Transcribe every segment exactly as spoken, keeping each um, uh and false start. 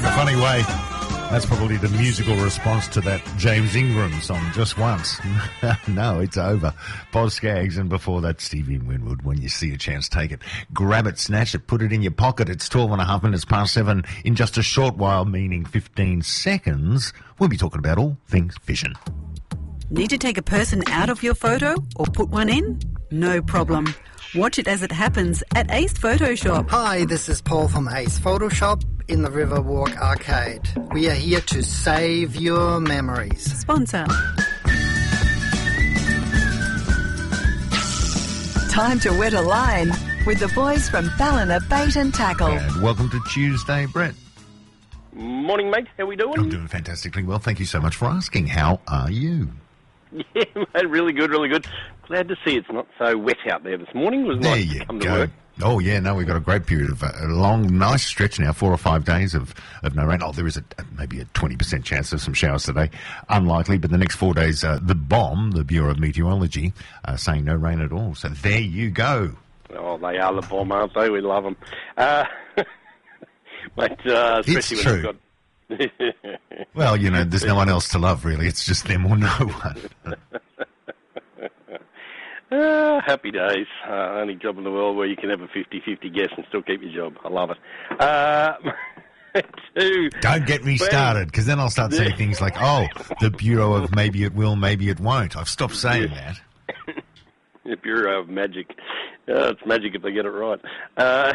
In a funny way, that's probably the musical response to that James Ingram song, Just Once. No, it's over. Boz Scaggs, and before that, Stevie Winwood. When you see a chance, take it. Grab it, snatch it, put it in your pocket. It's twelve and a half minutes past seven. In just a short while, meaning fifteen seconds, we'll be talking about all things fishing. Need to take a person out of your photo or put one in? No problem. Watch it as it happens at Ace Photoshop. Hi, this is Paul from Ace Photoshop in the Riverwalk Arcade. We are here to save your memories. Sponsor. Time to wet a line with the boys from Ballina Bait and Tackle. And welcome to Tuesday, Brett. Morning, mate. How we doing? I'm doing fantastically well. Thank you so much for asking. How are you? Yeah, mate, really good, really good. Glad to see it's not so wet out there this morning. It was There nice you to come go. to work. Oh, yeah, no, we've got a great period of uh, a long, nice stretch now, four or five days of, of no rain. Oh, there is a, maybe a twenty percent chance of some showers today. Unlikely, but the next four days, uh, the B O M, the Bureau of Meteorology, uh, saying no rain at all. So there you go. Oh, they are the bomb, aren't they? We love them. Uh, but, uh, especially It's when true. they've got... Well, you know, there's no one else to love, really. It's just them or no one. Uh, happy days. Uh, only job in the world where you can have a fifty-fifty guess and still keep your job. I love it. Uh, two, Don't get me well, started, because then I'll start saying things like, oh, the Bureau of maybe it will, maybe it won't. I've stopped saying that. The Bureau of Magic. Uh, it's magic if they get it right. Uh,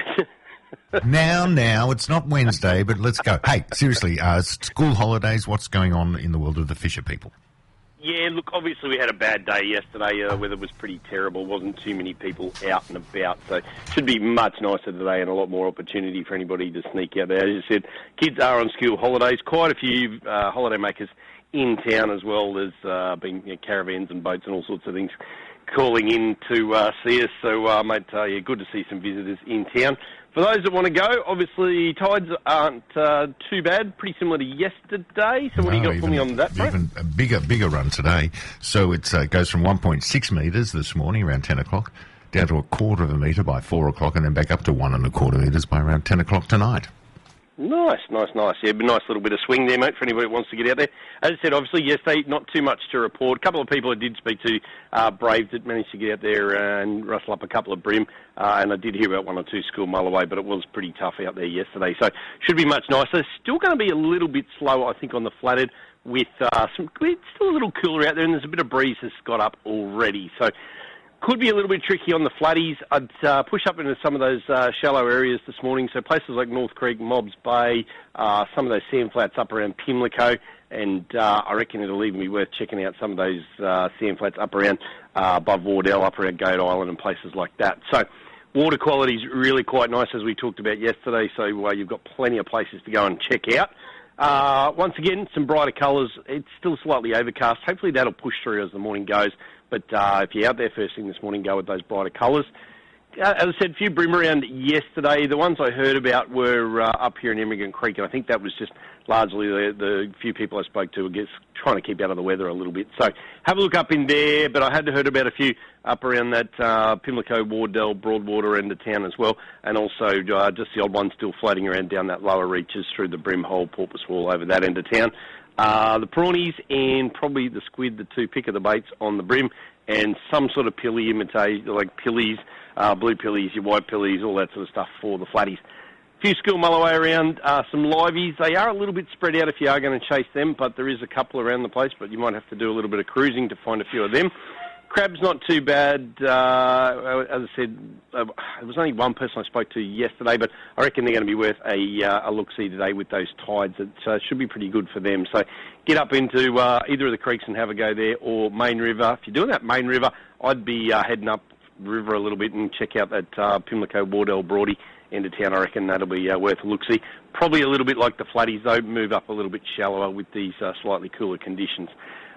Now, now, it's not Wednesday, but let's go. Hey, seriously, uh, school holidays, what's going on in the world of the fisher people? Yeah, look, obviously we had a bad day yesterday. Uh, weather was pretty terrible. Wasn't too many people out and about, so should be much nicer today and a lot more opportunity for anybody to sneak out there. As you said, kids are on school holidays. Quite a few uh, holiday makers in town as well. There's uh, been you know, caravans and boats and all sorts of things calling in to uh, see us. So, uh, mate, uh, yeah, good to see some visitors in town. For those that want to go, obviously tides aren't uh, too bad, pretty similar to yesterday. So what No, do you got for me on that front? Even a bigger, bigger run today. So it uh, goes from one point six metres this morning, around ten o'clock, down to a quarter of a metre by four o'clock, and then back up to one and a quarter metres by around ten o'clock tonight. Nice, nice, nice. Yeah, a nice little bit of swing there, mate, for anybody who wants to get out there. As I said, obviously, yesterday, not too much to report. A couple of people I did speak to, uh, brave, that managed to get out there and rustle up a couple of bream, uh, and I did hear about one or two school mulloway, but it was pretty tough out there yesterday. So, should be much nicer. Still going to be a little bit slow, I think, on the flathead, with uh, some, it's still a little cooler out there, and there's a bit of breeze that's got up already. So, could be a little bit tricky on the flatties. I'd uh, push up into some of those uh, shallow areas this morning, so places like North Creek, Mobbs Bay, uh, some of those sand flats up around Pimlico, and uh, I reckon it'll even be worth checking out some of those uh, sand flats up around uh, above Wardell, up around Goat Island and places like that. So water quality is really quite nice, as we talked about yesterday, so uh, you've got plenty of places to go and check out. Uh, once again, some brighter colours. It's still slightly overcast. Hopefully that'll push through as the morning goes. But uh, if you're out there first thing this morning, go with those brighter colours. Uh, as I said, a few bream around yesterday. The ones I heard about were uh, up here in Emigrant Creek, and I think that was just largely the, the few people I spoke to were just trying to keep out of the weather a little bit. So have a look up in there, but I had heard about a few up around that uh, Pimlico, Wardell, Broadwater end of town as well, and also uh, just the odd ones still floating around down that lower reaches through the Brim Hole, Porpoise Wall over that end of town. Uh, the prawnies and probably the squid, the two pick of the baits on the brim, and some sort of pilly imitation, like pillies, uh, blue pillies, your white pillies, all that sort of stuff for the flatties. A few school mulloway around, uh, some liveys. They are a little bit spread out if you are going to chase them, but there is a couple around the place, but you might have to do a little bit of cruising to find a few of them. Crab's not too bad. Uh, as I said, uh, there was only one person I spoke to yesterday, but I reckon they're going to be worth a, uh, a look-see today with those tides. It uh, should be pretty good for them. So get up into uh, either of the creeks and have a go there, or Main River. If you're doing that Main River, I'd be uh, heading up river a little bit and check out that uh, Pimlico, Wardell, Broady end of town. I reckon that'll be uh, worth a look-see. Probably a little bit like the flatties, though, move up a little bit shallower with these uh, slightly cooler conditions.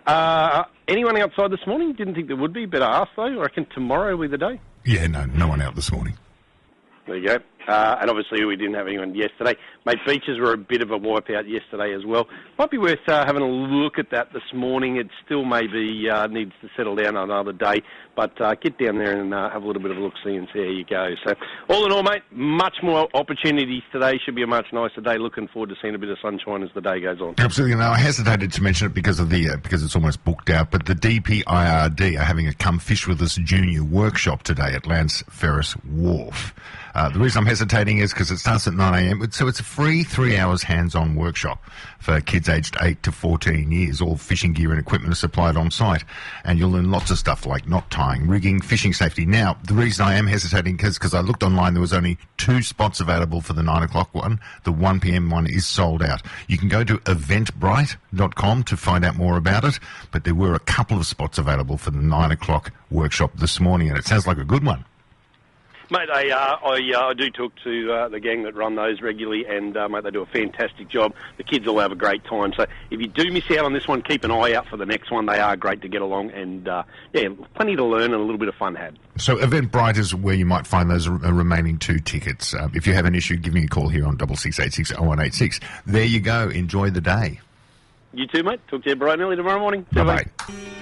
Uh, anyone outside this morning? Didn't think there would be. Better ask, though. I reckon tomorrow will be the day. Yeah, no, no one out this morning. There you go. Uh, and obviously we didn't have anyone yesterday. Mate, beaches were a bit of a wipeout yesterday as well. Might be worth uh, having a look at that this morning. It still maybe uh, needs to settle down another day, but uh, get down there and uh, have a little bit of a look-see and see how you go. So all in all, mate, much more opportunities today. Should be a much nicer day. Looking forward to seeing a bit of sunshine as the day goes on. Absolutely. No, I hesitated to mention it because of the uh, because it's almost booked out, but the D P I R D are having a Come Fish With Us junior workshop today at Lance Ferris Wharf. Uh, the reason I'm hesitating is because it starts at nine a.m. So it's a free three hours hands-on workshop for kids aged eight to fourteen years. All fishing gear and equipment are supplied on site. And you'll learn lots of stuff like knot tying, rigging, fishing safety. Now, the reason I am hesitating is because I looked online, there was only two spots available for the nine o'clock one. The one p.m. one is sold out. You can go to eventbrite dot com to find out more about it, but there were a couple of spots available for the nine o'clock workshop this morning, and it sounds like a good one. Mate, I, uh, I, uh, I do talk to uh, the gang that run those regularly, and, uh, mate, they do a fantastic job. The kids all have a great time. So if you do miss out on this one, keep an eye out for the next one. They are great to get along, and, uh, yeah, plenty to learn and a little bit of fun had. So Eventbrite is where you might find those r- remaining two tickets. Uh, if you have an issue, give me a call here on double six eight six oh one eight six. There you go. Enjoy the day. You too, mate. Talk to you bright and early tomorrow morning. Bye-bye.